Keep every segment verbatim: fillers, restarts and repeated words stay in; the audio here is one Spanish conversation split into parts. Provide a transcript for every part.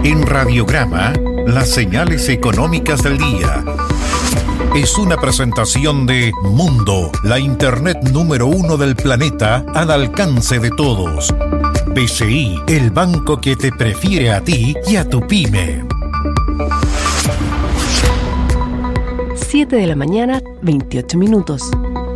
En Radiograma, las señales económicas del día. Es una presentación de Mundo, la internet número uno del planeta al alcance de todos. B C I, el banco que te prefiere a ti y a tu pyme. siete de la mañana, veintiocho minutos.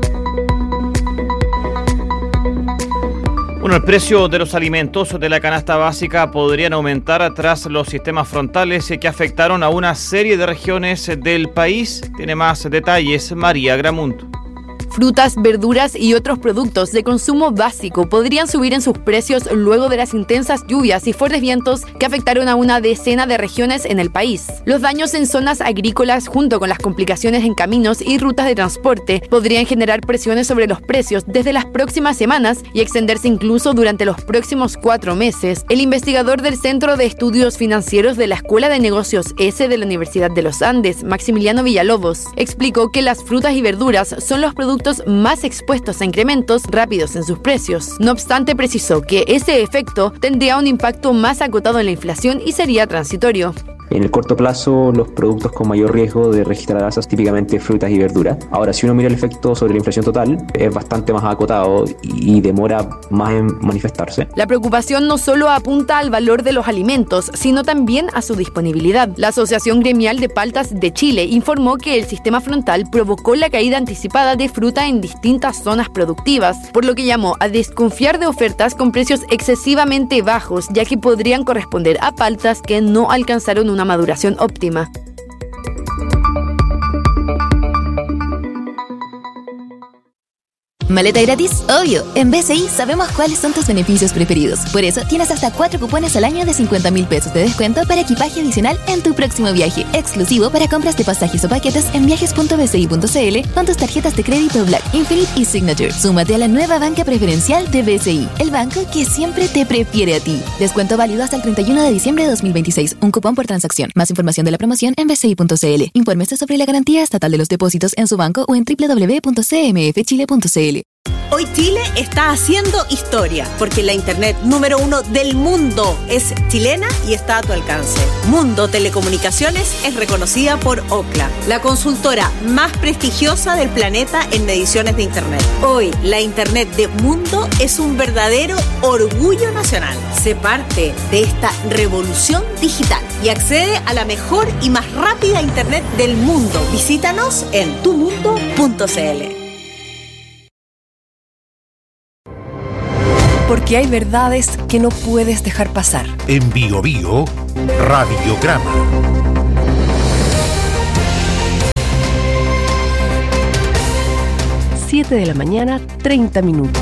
Bueno, el precio de los alimentos de la canasta básica podrían aumentar tras los sistemas frontales que afectaron a una serie de regiones del país. Tiene más detalles María Gramunt. Frutas, verduras y otros productos de consumo básico podrían subir en sus precios luego de las intensas lluvias y fuertes vientos que afectaron a una decena de regiones en el país. Los daños en zonas agrícolas, junto con las complicaciones en caminos y rutas de transporte, podrían generar presiones sobre los precios desde las próximas semanas y extenderse incluso durante los próximos cuatro meses. El investigador del Centro de Estudios Financieros de la Escuela de Negocios S de la Universidad de los Andes, Maximiliano Villalobos, explicó que las frutas y verduras son los productos más expuestos a incrementos rápidos en sus precios. No obstante, precisó que ese efecto tendría un impacto más acotado en la inflación y sería transitorio. En el corto plazo, los productos con mayor riesgo de registrar alzas, típicamente frutas y verduras. Ahora, si uno mira el efecto sobre la inflación total, es bastante más acotado y demora más en manifestarse. La preocupación no solo apunta al valor de los alimentos, sino también a su disponibilidad. La Asociación Gremial de Paltas de Chile informó que el sistema frontal provocó la caída anticipada de fruta en distintas zonas productivas, por lo que llamó a desconfiar de ofertas con precios excesivamente bajos, ya que podrían corresponder a paltas que no alcanzaron una maduración óptima. ¿Maleta gratis? Obvio. En B C I sabemos cuáles son tus beneficios preferidos. Por eso tienes hasta cuatro cupones al año de cincuenta mil pesos de descuento para equipaje adicional en tu próximo viaje. Exclusivo para compras de pasajes o paquetes en viajes punto b c i punto c l con tus tarjetas de crédito Black, Infinite y Signature. Súmate a la nueva banca preferencial de B C I, el banco que siempre te prefiere a ti. Descuento válido hasta el treinta y uno de diciembre de dos mil veintiséis. Un cupón por transacción. Más información de la promoción en b c i punto c l. Infórmese sobre la garantía estatal de los depósitos en su banco o en doble u doble u doble u punto c m f chile punto c l. Hoy Chile está haciendo historia, porque la internet número uno del mundo es chilena y está a tu alcance. Mundo Telecomunicaciones es reconocida por Ookla, la consultora más prestigiosa del planeta en mediciones de internet. Hoy, la internet de Mundo es un verdadero orgullo nacional. Sé parte de esta revolución digital y accede a la mejor y más rápida internet del mundo. Visítanos en tu mundo punto c l. Porque hay verdades que no puedes dejar pasar. En Bio Bio, Radiograma. siete de la mañana, treinta minutos.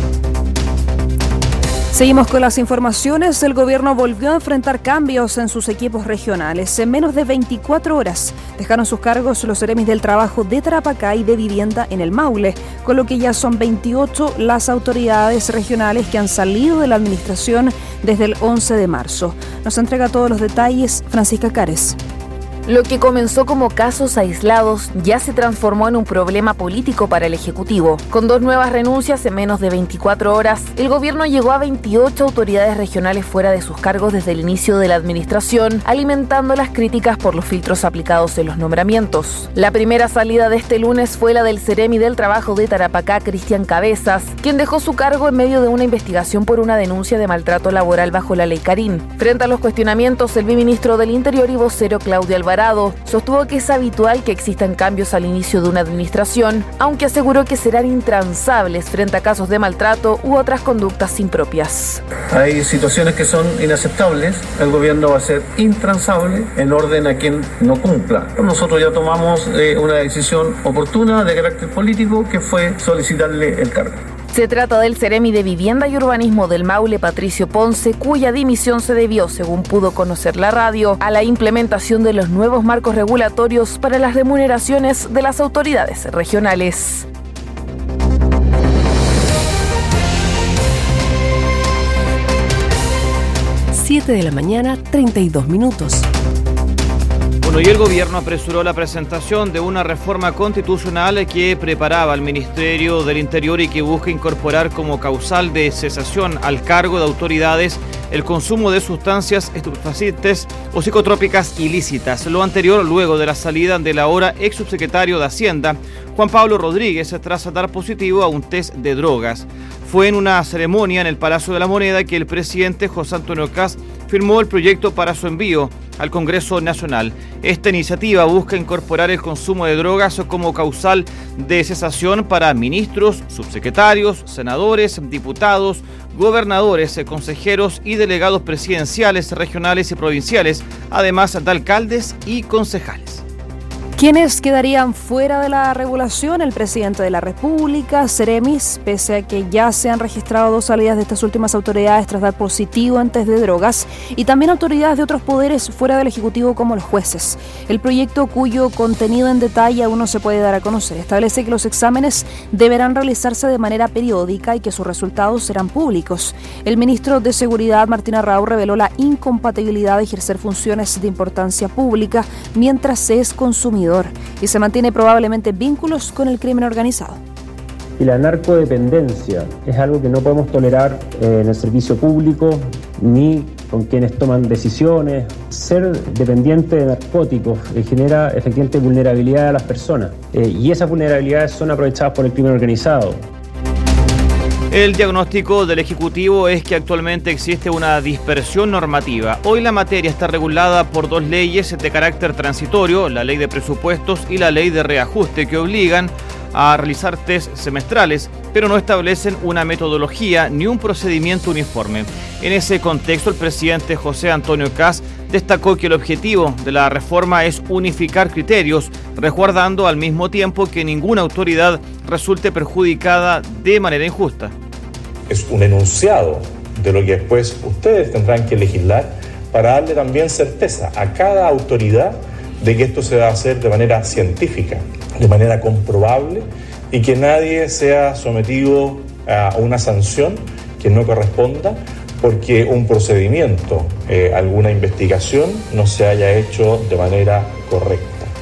Seguimos con las informaciones. El gobierno volvió a enfrentar cambios en sus equipos regionales. En menos de veinticuatro horas dejaron sus cargos los seremis del trabajo de Tarapacá y de vivienda en el Maule, con lo que ya son veintiocho las autoridades regionales que han salido de la administración desde el once de marzo. Nos entrega todos los detalles Francisca Cares. Lo que comenzó como casos aislados ya se transformó en un problema político para el Ejecutivo. Con dos nuevas renuncias en menos de veinticuatro horas, el gobierno llegó a veintiocho autoridades regionales fuera de sus cargos desde el inicio de la administración, alimentando las críticas por los filtros aplicados en los nombramientos. La primera salida de este lunes fue la del Ceremi del Trabajo de Tarapacá, Cristian Cabezas, quien dejó su cargo en medio de una investigación por una denuncia de maltrato laboral bajo la ley Carín. Frente a los cuestionamientos, el viceministro del Interior y vocero Claudio Alvarado sostuvo que es habitual que existan cambios al inicio de una administración, aunque aseguró que serán intransables frente a casos de maltrato u otras conductas impropias. Hay situaciones que son inaceptables, el gobierno va a ser intransable en orden a quien no cumpla. Nosotros ya tomamos eh, una decisión oportuna de carácter político, que fue solicitarle el cargo. Se trata del Ceremi de Vivienda y Urbanismo del Maule, Patricio Ponce, cuya dimisión se debió, según pudo conocer la radio, a la implementación de los nuevos marcos regulatorios para las remuneraciones de las autoridades regionales. siete de la mañana, treinta y dos minutos. Bueno, y el gobierno apresuró la presentación de una reforma constitucional que preparaba al Ministerio del Interior y que busca incorporar como causal de cesación al cargo de autoridades el consumo de sustancias estupefacientes o psicotrópicas ilícitas. Lo anterior luego de la salida del ahora ex subsecretario de Hacienda, Juan Pablo Rodríguez, tras dar positivo a un test de drogas. Fue en una ceremonia en el Palacio de la Moneda que el presidente José Antonio Kast firmó el proyecto para su envío al Congreso Nacional. Esta iniciativa busca incorporar el consumo de drogas como causal de cesación para ministros, subsecretarios, senadores, diputados, gobernadores, consejeros y delegados presidenciales, regionales y provinciales, además de alcaldes y concejales. ¿Quiénes quedarían fuera de la regulación? El presidente de la República, Ceremis, pese a que ya se han registrado dos salidas de estas últimas autoridades tras dar positivo en test de drogas, y también autoridades de otros poderes fuera del Ejecutivo como los jueces. El proyecto, cuyo contenido en detalle aún no se puede dar a conocer, establece que los exámenes deberán realizarse de manera periódica y que sus resultados serán públicos. El ministro de Seguridad, Martín Arrau, reveló la incompatibilidad de ejercer funciones de importancia pública mientras se es consumidor y se mantiene probablemente vínculos con el crimen organizado. Y la narcodependencia es algo que no podemos tolerar eh, en el servicio público ni con quienes toman decisiones. Ser dependiente de narcóticos eh, genera efectivamente vulnerabilidad a las personas eh, y esas vulnerabilidades son aprovechadas por el crimen organizado. El diagnóstico del Ejecutivo es que actualmente existe una dispersión normativa. Hoy la materia está regulada por dos leyes de carácter transitorio, la Ley de Presupuestos y la Ley de Reajuste, que obligan a realizar test semestrales, pero no establecen una metodología ni un procedimiento uniforme. En ese contexto, el presidente José Antonio Kast destacó que el objetivo de la reforma es unificar criterios, resguardando al mismo tiempo que ninguna autoridad resulte perjudicada de manera injusta. Es un enunciado de lo que después ustedes tendrán que legislar para darle también certeza a cada autoridad de que esto se va a hacer de manera científica, de manera comprobable y que nadie sea sometido a una sanción que no corresponda porque un procedimiento, eh, alguna investigación no se haya hecho de manera correcta.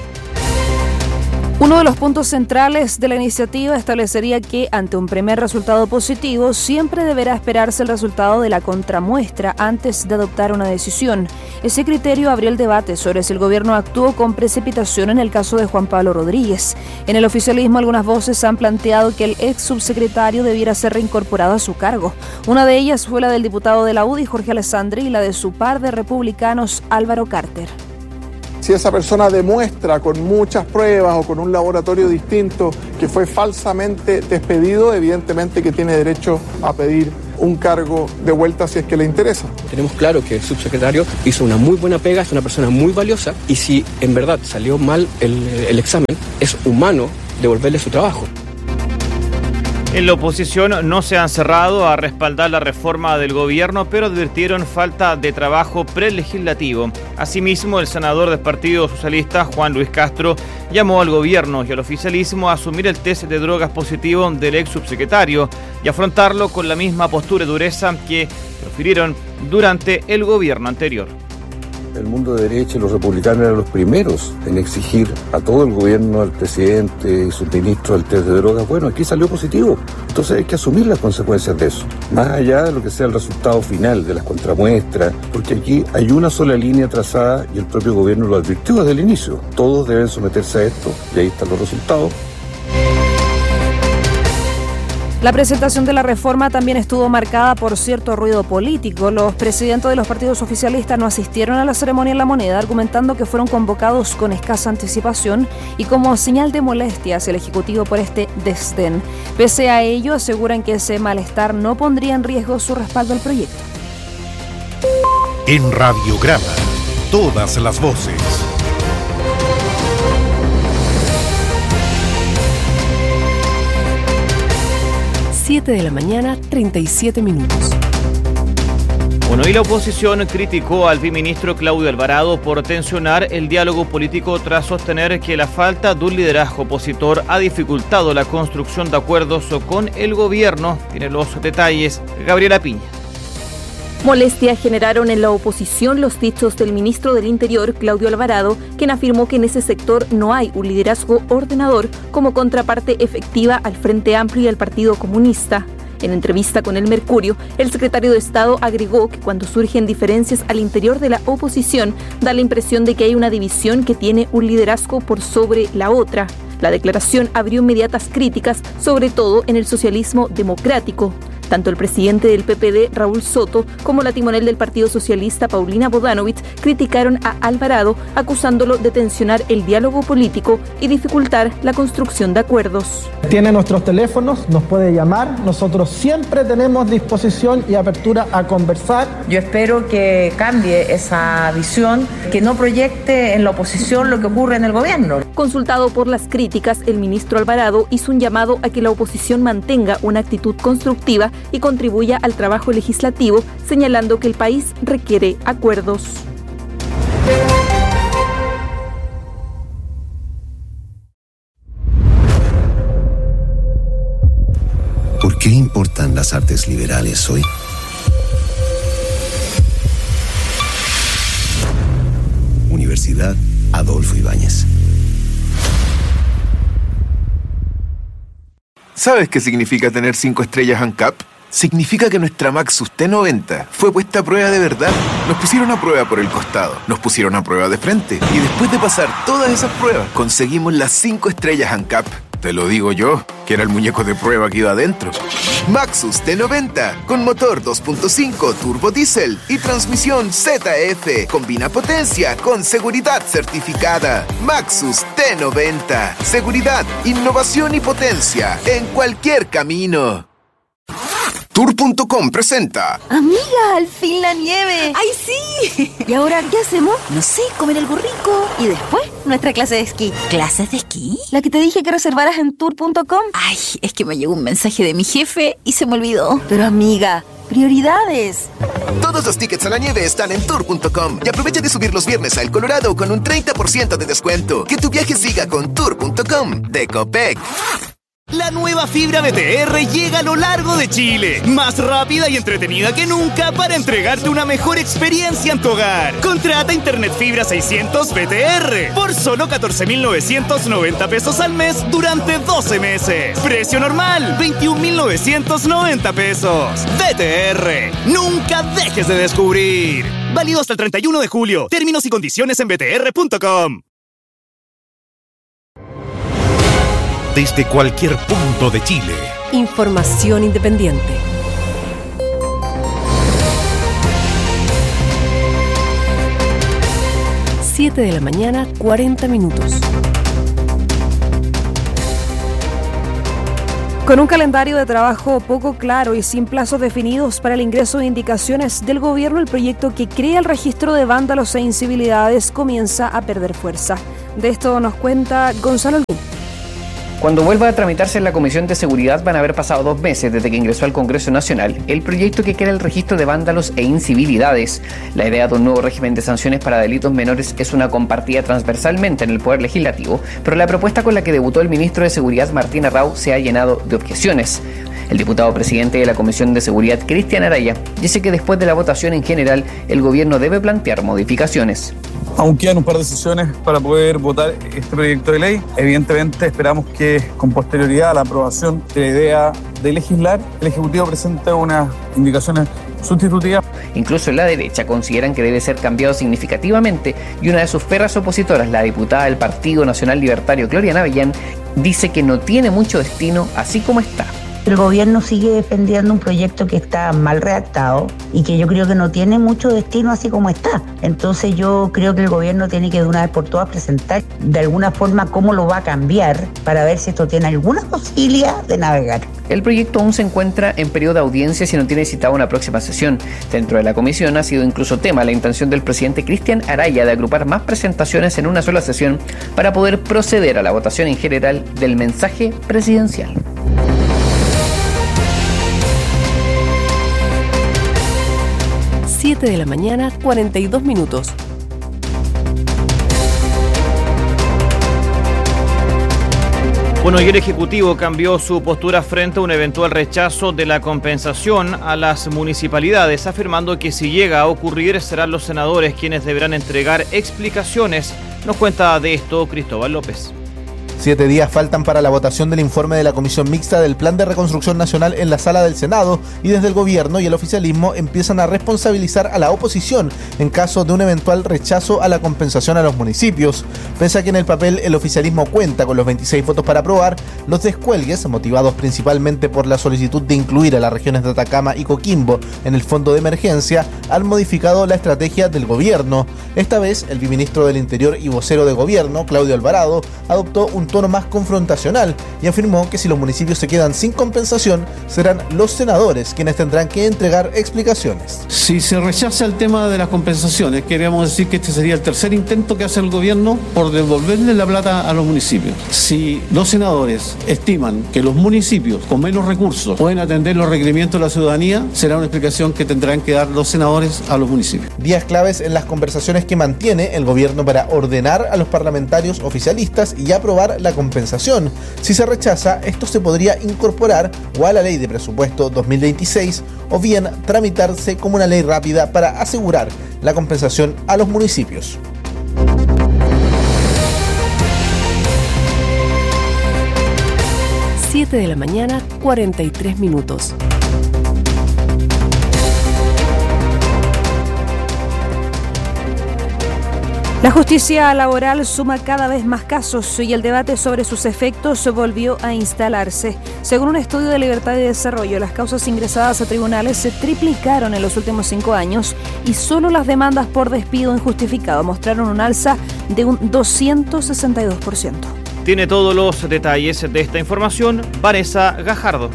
Uno de los puntos centrales de la iniciativa establecería que ante un primer resultado positivo siempre deberá esperarse el resultado de la contramuestra antes de adoptar una decisión. Ese criterio abrió el debate sobre si el gobierno actuó con precipitación en el caso de Juan Pablo Rodríguez. En el oficialismo algunas voces han planteado que el ex subsecretario debiera ser reincorporado a su cargo. Una de ellas fue la del diputado de la U D I, Jorge Alessandri, y la de su par de republicanos, Álvaro Carter. Si esa persona demuestra con muchas pruebas o con un laboratorio distinto que fue falsamente despedido, evidentemente que tiene derecho a pedir un cargo de vuelta si es que le interesa. Tenemos claro que el subsecretario hizo una muy buena pega, es una persona muy valiosa y si en verdad salió mal el, el examen, es humano devolverle su trabajo. En la oposición no se han cerrado a respaldar la reforma del gobierno, pero advirtieron falta de trabajo prelegislativo. Asimismo, el senador del Partido Socialista, Juan Luis Castro, llamó al gobierno y al oficialismo a asumir el test de drogas positivo del ex subsecretario y afrontarlo con la misma postura y dureza que profirieron durante el gobierno anterior. El mundo de derecha y los republicanos eran los primeros en exigir a todo el gobierno, al presidente y sus ministros el test de drogas. Bueno, aquí salió positivo, entonces hay que asumir las consecuencias de eso, más allá de lo que sea el resultado final de las contramuestras, porque aquí hay una sola línea trazada y el propio gobierno lo advirtió desde el inicio. Todos deben someterse a esto y ahí están los resultados. La presentación de la reforma también estuvo marcada por cierto ruido político. Los presidentes de los partidos oficialistas no asistieron a la ceremonia en La Moneda, argumentando que fueron convocados con escasa anticipación y como señal de molestia hacia el Ejecutivo por este desdén. Pese a ello, aseguran que ese malestar no pondría en riesgo su respaldo al proyecto. En Radiograma, todas las voces. siete de la mañana, treinta y siete minutos. Bueno, y la oposición criticó al viceministro Claudio Alvarado por tensionar el diálogo político tras sostener que la falta de un liderazgo opositor ha dificultado la construcción de acuerdos con el gobierno. Tiene los detalles Gabriela Piña. Molestia generaron en la oposición los dichos del ministro del Interior, Claudio Alvarado, quien afirmó que en ese sector no hay un liderazgo ordenador como contraparte efectiva al Frente Amplio y al Partido Comunista. En entrevista con El Mercurio, el secretario de Estado agregó que cuando surgen diferencias al interior de la oposición, da la impresión de que hay una división que tiene un liderazgo por sobre la otra. La declaración abrió inmediatas críticas, sobre todo en el socialismo democrático. Tanto el presidente del P P D, Raúl Soto, como la timonel del Partido Socialista, Paulina Bodanovich, criticaron a Alvarado, acusándolo de tensionar el diálogo político y dificultar la construcción de acuerdos. Tiene nuestros teléfonos, nos puede llamar, nosotros siempre tenemos disposición y apertura a conversar. Yo espero que cambie esa visión, que no proyecte en la oposición lo que ocurre en el gobierno. Consultado por las críticas, el ministro Alvarado hizo un llamado a que la oposición mantenga una actitud constructiva y contribuya al trabajo legislativo, señalando que el país requiere acuerdos. ¿Por qué importan las artes liberales hoy? Universidad Adolfo Ibáñez. ¿Sabes qué significa tener cinco estrellas ANCAP? Significa que nuestra Maxus T noventa fue puesta a prueba de verdad. Nos pusieron a prueba por el costado, nos pusieron a prueba de frente y después de pasar todas esas pruebas, conseguimos las cinco estrellas ANCAP. Te lo digo yo, que era el muñeco de prueba que iba adentro. Maxus T noventa, con motor dos punto cinco turbo diésel y transmisión Z F. Combina potencia con seguridad certificada. Maxus T noventa. Seguridad, innovación y potencia en cualquier camino. Tour punto com presenta. Amiga, al fin la nieve. ¡Ay, sí! ¿Y ahora qué hacemos? No sé, comer algo rico. Y después, nuestra clase de esquí. ¿Clases de esquí? La que te dije que reservaras en tour punto com. Ay, es que me llegó un mensaje de mi jefe y se me olvidó. Pero amiga, prioridades. Todos los tickets a la nieve están en tour punto com. Y aprovecha de subir los viernes a El Colorado con un treinta por ciento de descuento. Que tu viaje siga con tour punto com de Copec. La nueva fibra B T R llega a lo largo de Chile, más rápida y entretenida que nunca para entregarte una mejor experiencia en tu hogar. Contrata Internet Fibra seiscientos B T R por solo catorce mil novecientos noventa pesos al mes durante doce meses. Precio normal, veintiún mil novecientos noventa pesos. B T R, nunca dejes de descubrir. Válido hasta el treinta y uno de julio. Términos y condiciones en b t r punto com. Desde cualquier punto de Chile. Información independiente. siete de la mañana, cuarenta minutos. Con un calendario de trabajo poco claro y sin plazos definidos para el ingreso de indicaciones del gobierno, el proyecto que crea el registro de vándalos e incivilidades comienza a perder fuerza. De esto nos cuenta Gonzalo Luz. Cuando vuelva a tramitarse en la Comisión de Seguridad van a haber pasado dos meses desde que ingresó al Congreso Nacional el proyecto que crea el registro de vándalos e incivilidades. La idea de un nuevo régimen de sanciones para delitos menores es una compartida transversalmente en el Poder Legislativo, pero la propuesta con la que debutó el ministro de Seguridad, Martín Arrau, se ha llenado de objeciones. El diputado presidente de la Comisión de Seguridad, Cristian Araya, dice que después de la votación en general, el gobierno debe plantear modificaciones. Aún quedan un par de sesiones para poder votar este proyecto de ley. Evidentemente esperamos que con posterioridad a la aprobación de la idea de legislar, el Ejecutivo presente unas indicaciones sustitutivas. Incluso en la derecha consideran que debe ser cambiado significativamente y una de sus férreas opositoras, la diputada del Partido Nacional Libertario, Gloria Navellán, dice que no tiene mucho destino así como está. El gobierno sigue defendiendo un proyecto que está mal redactado y que yo creo que no tiene mucho destino así como está. Entonces yo creo que el gobierno tiene que de una vez por todas presentar de alguna forma cómo lo va a cambiar para ver si esto tiene alguna posibilidad de navegar. El proyecto aún se encuentra en periodo de audiencias y no tiene citada una próxima sesión. Dentro de la comisión ha sido incluso tema la intención del presidente Cristian Araya de agrupar más presentaciones en una sola sesión para poder proceder a la votación en general del mensaje presidencial. siete de la mañana, cuarenta y dos minutos. Bueno, y el Ejecutivo cambió su postura frente a un eventual rechazo de la compensación a las municipalidades, afirmando que si llega a ocurrir serán los senadores quienes deberán entregar explicaciones. Nos cuenta de esto Cristóbal López. Siete días faltan para la votación del informe de la Comisión Mixta del Plan de Reconstrucción Nacional en la sala del Senado y desde el gobierno y el oficialismo empiezan a responsabilizar a la oposición en caso de un eventual rechazo a la compensación a los municipios. Pese a que en el papel el oficialismo cuenta con los veintiséis votos para aprobar, los descuelgues, motivados principalmente por la solicitud de incluir a las regiones de Atacama y Coquimbo en el fondo de emergencia, han modificado la estrategia del gobierno. Esta vez, el viceministro del Interior y vocero de gobierno, Claudio Alvarado, adoptó un tono más confrontacional y afirmó que si los municipios se quedan sin compensación, serán los senadores quienes tendrán que entregar explicaciones. Si se rechaza el tema de las compensaciones, queríamos decir que este sería el tercer intento que hace el gobierno por devolverle la plata a los municipios. Si los senadores estiman que los municipios con menos recursos pueden atender los requerimientos de la ciudadanía, será una explicación que tendrán que dar los senadores a los municipios. Días claves en las conversaciones que mantiene el gobierno para ordenar a los parlamentarios oficialistas y aprobar la compensación. Si se rechaza, esto se podría incorporar o a la ley de presupuesto dos mil veintiséis o bien tramitarse como una ley rápida para asegurar la compensación a los municipios. siete de la mañana, cuarenta y tres minutos. La justicia laboral suma cada vez más casos y el debate sobre sus efectos volvió a instalarse. Según un estudio de Libertad y Desarrollo, las causas ingresadas a tribunales se triplicaron en los últimos cinco años y solo las demandas por despido injustificado mostraron un alza de un doscientos sesenta y dos por ciento. Tiene todos los detalles de esta información Vanessa Gajardo.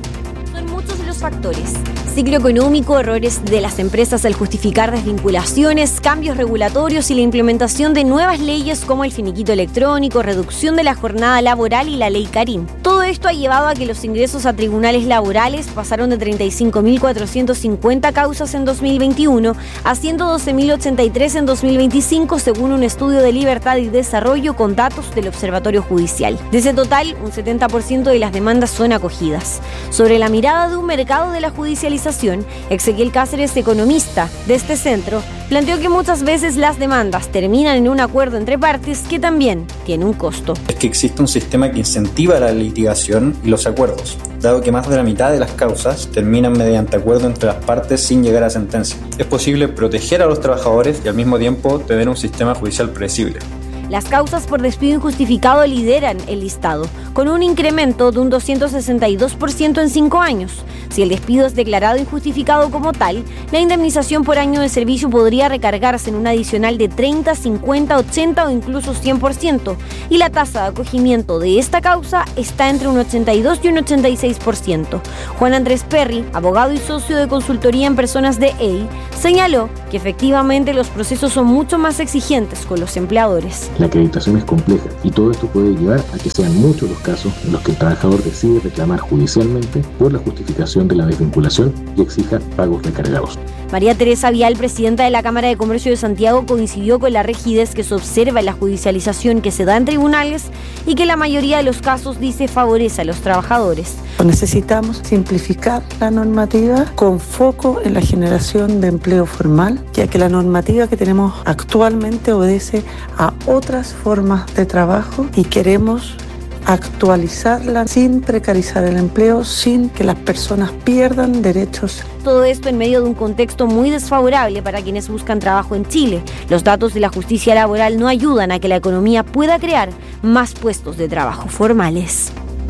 Son muchos los factores. Ciclo económico, errores de las empresas al justificar desvinculaciones, cambios regulatorios y la implementación de nuevas leyes como el finiquito electrónico, reducción de la jornada laboral y la ley Karim. Todo esto ha llevado a que los ingresos a tribunales laborales pasaron de treinta y cinco mil cuatrocientas cincuenta causas en dos mil veintiuno a ciento doce mil ochenta y tres en dos mil veinticinco, según un estudio de Libertad y Desarrollo con datos del Observatorio Judicial. De ese total, un setenta por ciento de las demandas son acogidas. Sobre la mirada de un mercado de la judicialización, Ezequiel Cáceres, economista de este centro, planteó que muchas veces las demandas terminan en un acuerdo entre partes que también tiene un costo. Es que existe un sistema que incentiva la litigación y los acuerdos, dado que más de la mitad de las causas terminan mediante acuerdo entre las partes sin llegar a sentencia. Es posible proteger a los trabajadores y al mismo tiempo tener un sistema judicial predecible. Las causas por despido injustificado lideran el listado, con un incremento de un doscientos sesenta y dos por ciento en cinco años. Si el despido es declarado injustificado como tal, la indemnización por año de servicio podría recargarse en un adicional de treinta, cincuenta, ochenta o incluso cien por ciento, y la tasa de acogimiento de esta causa está entre un ochenta y dos y un ochenta y seis por ciento. Juan Andrés Perry, abogado y socio de consultoría en personas de E I, señaló que efectivamente los procesos son mucho más exigentes con los empleadores. La acreditación es compleja y todo esto puede llevar a que sean muchos los casos en los que el trabajador decide reclamar judicialmente por la justificación de la desvinculación y exija pagos recargados. María Teresa Vial, presidenta de la Cámara de Comercio de Santiago, coincidió con la rigidez que se observa en la judicialización que se da en tribunales y que la mayoría de los casos, dice, favorece a los trabajadores. Necesitamos simplificar la normativa con foco en la generación de empleo formal, ya que la normativa que tenemos actualmente obedece a otras formas de trabajo y queremos actualizarla sin precarizar el empleo, sin que las personas pierdan derechos. Todo esto en medio de un contexto muy desfavorable para quienes buscan trabajo en Chile. Los datos de la justicia laboral no ayudan a que la economía pueda crear más puestos de trabajo formales.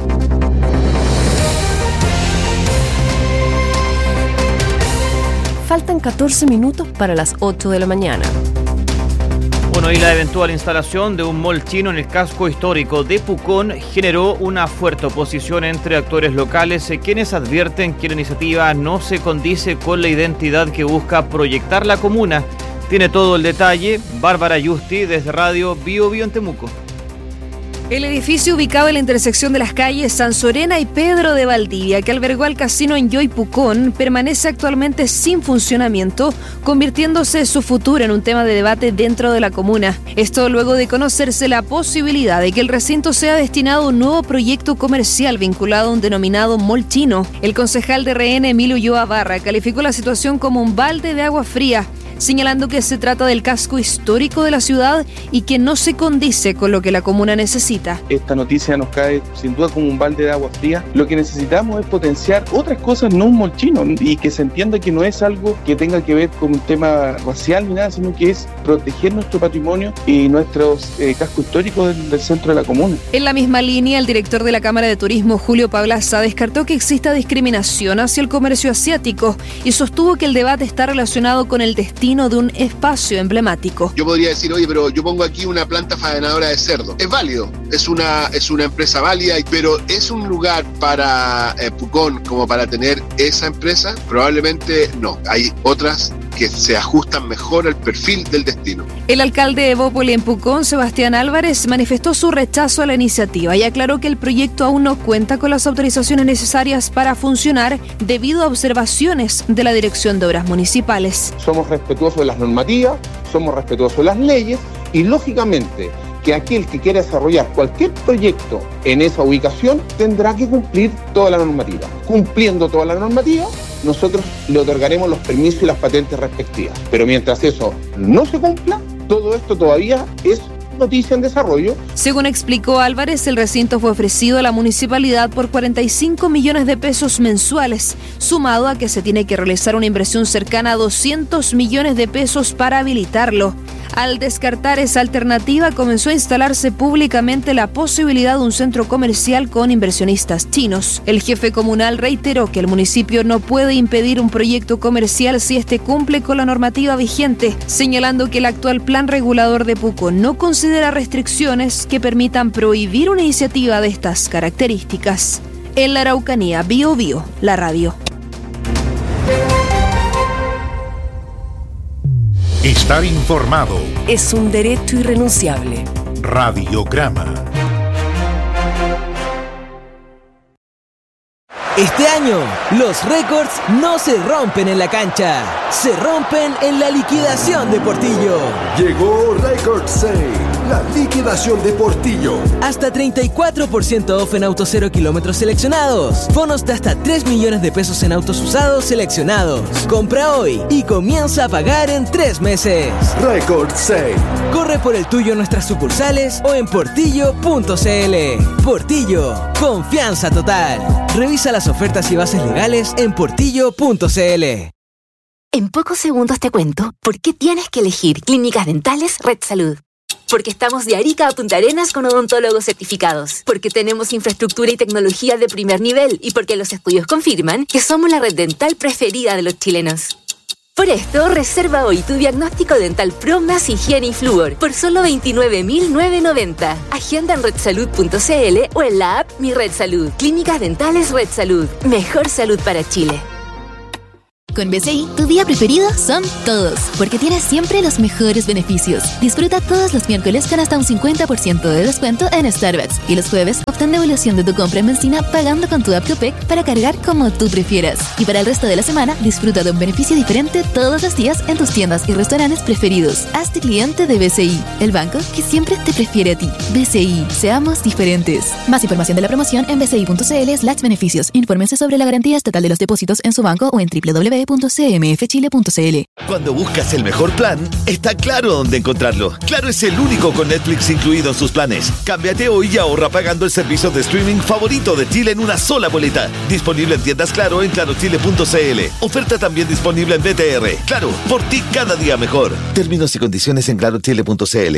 Faltan catorce minutos para las ocho de la mañana. Bueno, y la eventual instalación de un mall chino en el casco histórico de Pucón generó una fuerte oposición entre actores locales, quienes advierten que la iniciativa no se condice con la identidad que busca proyectar la comuna. Tiene todo el detalle Bárbara Yusti desde Radio Bio Bio en Temuco. El edificio ubicado en la intersección de las calles San Sorena y Pedro de Valdivia, que albergó al casino Enjoy Pucón, permanece actualmente sin funcionamiento, convirtiéndose su futuro en un tema de debate dentro de la comuna. Esto luego de conocerse la posibilidad de que el recinto sea destinado a un nuevo proyecto comercial vinculado a un denominado mall chino. El concejal de R N, Emilio Ulloa Barra, calificó la situación como un balde de agua fría, señalando que se trata del casco histórico de la ciudad y que no se condice con lo que la comuna necesita. Esta noticia nos cae sin duda como un balde de agua fría. Lo que necesitamos es potenciar otras cosas, no un mall chino, y que se entienda que no es algo que tenga que ver con un tema racial ni nada, sino que es proteger nuestro patrimonio y nuestros eh, cascos históricos del, del centro de la comuna. En la misma línea, el director de la Cámara de Turismo, Julio Pablaza, descartó que exista discriminación hacia el comercio asiático y sostuvo que el debate está relacionado con el destino de un espacio emblemático. Yo podría decir, oye, pero yo pongo aquí una planta faenadora de cerdo. Es válido, es una, es una empresa válida, pero ¿es un lugar para eh, Pucón como para tener esa empresa? Probablemente no. Hay otras que se ajustan mejor al perfil del destino. El alcalde de Bópoli en Pucón, Sebastián Álvarez, manifestó su rechazo a la iniciativa y aclaró que el proyecto aún no cuenta con las autorizaciones necesarias para funcionar debido a observaciones de la Dirección de Obras Municipales. Somos respetuosos de las normativas, somos respetuosos de las leyes y, lógicamente, que aquel que quiera desarrollar cualquier proyecto en esa ubicación tendrá que cumplir toda la normativa. Cumpliendo toda la normativa, nosotros le otorgaremos los permisos y las patentes respectivas. Pero mientras eso no se cumpla, todo esto todavía es noticia en desarrollo. Según explicó Álvarez, el recinto fue ofrecido a la municipalidad por cuarenta y cinco millones de pesos mensuales, sumado a que se tiene que realizar una inversión cercana a doscientos millones de pesos para habilitarlo. Al descartar esa alternativa, comenzó a instalarse públicamente la posibilidad de un centro comercial con inversionistas chinos. El jefe comunal reiteró que el municipio no puede impedir un proyecto comercial si este cumple con la normativa vigente, señalando que el actual plan regulador de Pucón no considera restricciones que permitan prohibir una iniciativa de estas características. En la Araucanía, Bio Bio, la radio. Estar informado es un derecho irrenunciable. Radiograma. Este año, los récords no se rompen en la cancha, se rompen en la liquidación de Portillo. Llegó Record Sale, la liquidación de Portillo. Hasta treinta y cuatro por ciento off en autos cero kilómetros seleccionados. Bonos de hasta tres millones de pesos en autos usados seleccionados. Compra hoy y comienza a pagar en tres meses. Record Sale. Corre por el tuyo en nuestras sucursales o en portillo punto cl. Portillo, confianza total. Revisa las ofertas y bases legales en portillo punto cl. En pocos segundos te cuento por qué tienes que elegir Clínicas Dentales Red Salud. Porque estamos de Arica a Punta Arenas con odontólogos certificados. Porque tenemos infraestructura y tecnología de primer nivel. Y porque los estudios confirman que somos la red dental preferida de los chilenos. Por esto, reserva hoy tu diagnóstico dental Pro más higiene y flúor por solo veintinueve mil novecientos noventa. Agenda en red salud punto cl o en la app Mi Red Salud. Clínicas Dentales Red Salud. Mejor salud para Chile. Con B C I, tu día preferido son todos, porque tienes siempre los mejores beneficios. Disfruta todos los miércoles con hasta un cincuenta por ciento de descuento en Starbucks. Y los jueves, obtén devolución de tu compra en benzina pagando con tu app Copec para cargar como tú prefieras. Y para el resto de la semana, disfruta de un beneficio diferente todos los días en tus tiendas y restaurantes preferidos. Hazte cliente de B C I, el banco que siempre te prefiere a ti. B C I, seamos diferentes. Más información de la promoción en bci punto cl slash beneficios. Infórmense sobre la garantía estatal de los depósitos en su banco o en doble u doble u doble u punto c m f chile punto c l. Cuando buscas el mejor plan, está claro dónde encontrarlo. Claro es el único con Netflix incluido en sus planes. Cámbiate hoy y ahorra pagando el servicio de streaming favorito de Chile en una sola boleta. Disponible en tiendas Claro en claro chile punto cl. Oferta también disponible en B T R. Claro, por ti cada día mejor. Términos y condiciones en claro chile punto cl.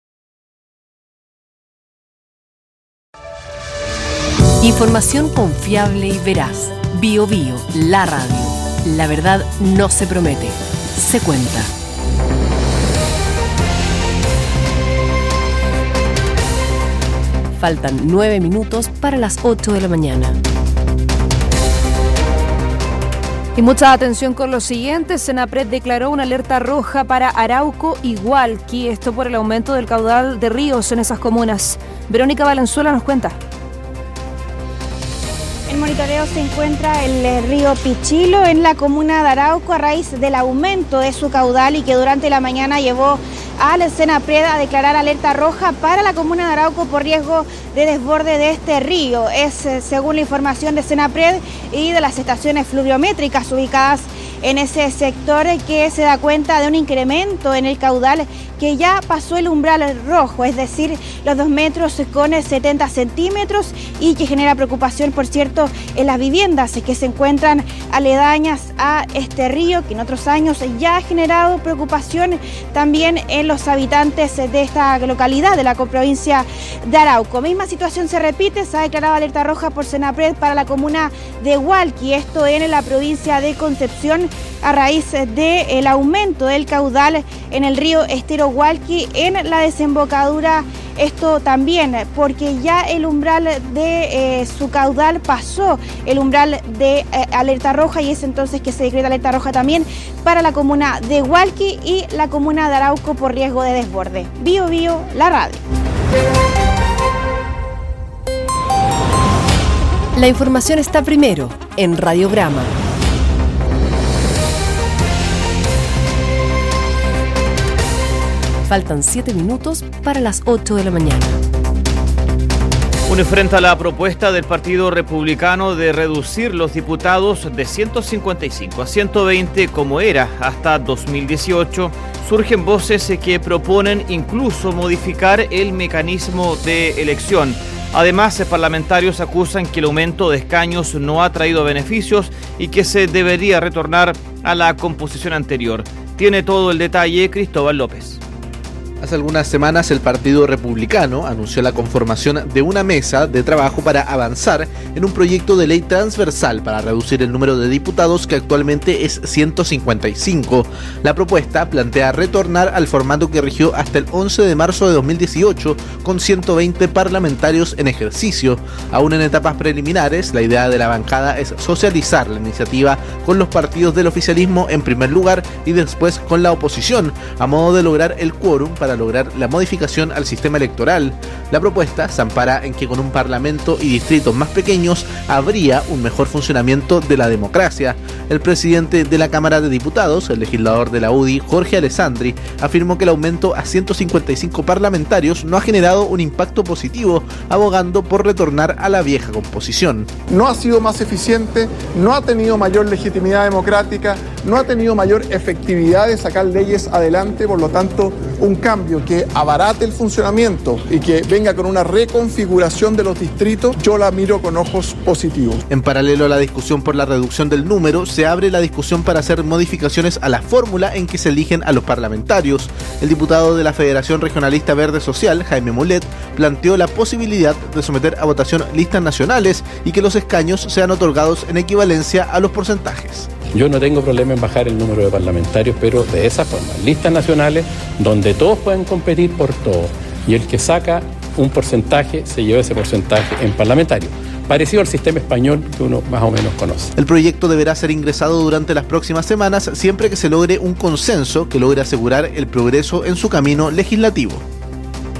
Información confiable y veraz. Bio Bio, la radio. La verdad no se promete, se cuenta. Faltan nueve minutos para las ocho de la mañana. Y mucha atención con lo siguiente. Senapred declaró una alerta roja para Arauco y Hualqui, esto por el aumento del caudal de ríos en esas comunas. Verónica Valenzuela nos cuenta. En monitoreo se encuentra el río Pichilo en la comuna de Arauco a raíz del aumento de su caudal y que durante la mañana llevó al Senapred a declarar alerta roja para la comuna de Arauco por riesgo de desborde de este río. Es según la información de Senapred y de las estaciones fluviométricas ubicadas en ese sector que se da cuenta de un incremento en el caudal que ya pasó el umbral rojo, es decir, los dos metros con setenta centímetros y que genera preocupación, por cierto, en las viviendas que se encuentran aledañas a este río, que en otros años ya ha generado preocupación también en los habitantes de esta localidad de la provincia de Arauco. Misma situación se repite, se ha declarado alerta roja por Senapred para la comuna de Hualqui, esto en la provincia de Concepción, a raíz del aumento del caudal en el río Estero Hualqui en la desembocadura. Esto también porque ya el umbral de eh, su caudal pasó el umbral de eh, alerta roja y es entonces que se decreta alerta roja también para la comuna de Hualqui y la comuna de Arauco por riesgo de desborde. Bio Bio, la radio. La información está primero en Radiograma. Faltan siete minutos para las ocho de la mañana. Uno enfrenta la propuesta del Partido Republicano de reducir los diputados de ciento cincuenta y cinco a ciento veinte como era hasta dos mil dieciocho. Surgen voces que proponen incluso modificar el mecanismo de elección. Además, parlamentarios acusan que el aumento de escaños no ha traído beneficios y que se debería retornar a la composición anterior. Tiene todo el detalle Cristóbal López. Hace algunas semanas el Partido Republicano anunció la conformación de una mesa de trabajo para avanzar en un proyecto de ley transversal para reducir el número de diputados que actualmente es ciento cincuenta y cinco. La propuesta plantea retornar al formato que rigió hasta el once de marzo de dos mil dieciocho con ciento veinte parlamentarios en ejercicio. Aún en etapas preliminares, la idea de la bancada es socializar la iniciativa con los partidos del oficialismo en primer lugar y después con la oposición, a modo de lograr el quórum para para lograr la modificación al sistema electoral. La propuesta se ampara en que con un parlamento y distritos más pequeños habría un mejor funcionamiento de la democracia. El presidente de la Cámara de Diputados, el legislador de la U D I, Jorge Alessandri, afirmó que el aumento a ciento cincuenta y cinco parlamentarios no ha generado un impacto positivo, abogando por retornar a la vieja composición. No ha sido más eficiente, no ha tenido mayor legitimidad democrática, no ha tenido mayor efectividad de sacar leyes adelante, por lo tanto, un cambio que abarate el funcionamiento y que venga con una reconfiguración de los distritos, yo la miro con ojos positivos. En paralelo a la discusión por la reducción del número, se abre la discusión para hacer modificaciones a la fórmula en que se eligen a los parlamentarios. El diputado de la Federación Regionalista Verde Social, Jaime Mulet, planteó la posibilidad de someter a votación listas nacionales y que los escaños sean otorgados en equivalencia a los porcentajes. Yo no tengo problema en bajar el número de parlamentarios, pero de esa forma, listas nacionales donde todos pueden competir por todo y el que saca un porcentaje se lleva ese porcentaje en parlamentario. Parecido al sistema español que uno más o menos conoce. El proyecto deberá ser ingresado durante las próximas semanas siempre que se logre un consenso que logre asegurar el progreso en su camino legislativo.